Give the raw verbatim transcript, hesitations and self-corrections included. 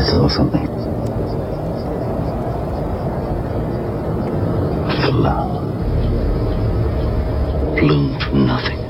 I saw something. A flower bloomed from nothing.